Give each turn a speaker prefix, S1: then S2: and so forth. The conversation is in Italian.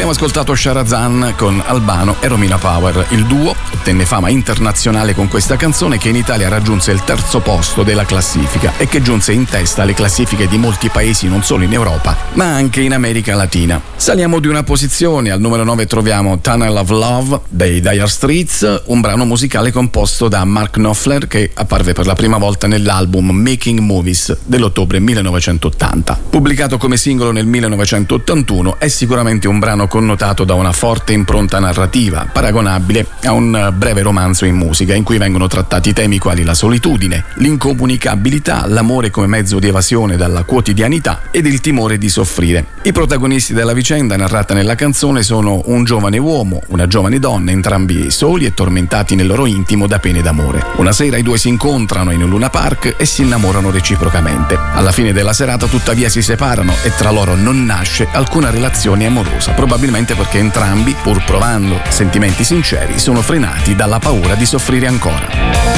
S1: Abbiamo ascoltato Sharazan con Albano e Romina Power. Il duo ottenne fama internazionale con questa canzone che in Italia raggiunse il terzo posto della classifica e che giunse in testa alle classifiche di molti paesi non solo in Europa ma anche in America Latina. Saliamo di una posizione, al numero 9 troviamo Tunnel of Love dei Dire Straits, un brano musicale composto da Mark Knopfler che apparve per la prima volta nell'album Making Movies dell'ottobre 1980. Pubblicato come singolo nel 1981, è sicuramente un brano connotato da una forte impronta narrativa, paragonabile a un breve romanzo in musica, in cui vengono trattati temi quali la solitudine, l'incomunicabilità, l'amore come mezzo di evasione dalla quotidianità ed il timore di soffrire. I protagonisti della vicenda narrata nella canzone sono un giovane uomo, una giovane donna, entrambi soli e tormentati nel loro intimo da pene d'amore. Una sera i due si incontrano in un Luna Park e si innamorano reciprocamente. Alla fine della serata tuttavia si separano e tra loro non nasce alcuna relazione amorosa, probabilmente perché entrambi, pur provando sentimenti sinceri, sono frenati dalla paura di soffrire ancora.